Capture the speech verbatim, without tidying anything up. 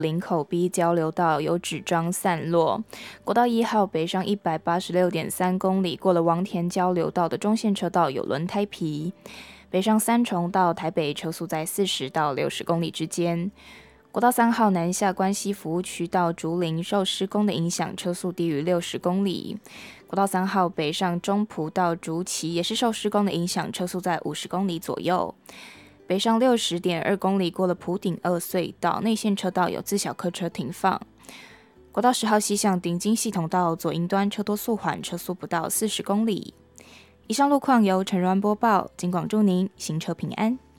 林口 B 交流道有纸张散落。国道一号北上一百八十六点三公里，过了王田交流道的中线车道有轮胎皮。北上三重到台北车速在四十到六十公里之间。国道三号南下关西服务区到竹林受施工的影响，车速低于六十公里。国道三号北上中埔到竹崎也是受施工的影响，车速在五十公里左右。北上六十点二公里，过了埔顶二隧道，内线车道有自小客车停放。国道十号西向顶金系统道左营端车多速缓，车速不到四十公里。以上路况由陈瑞安播报，警广祝您行车平安。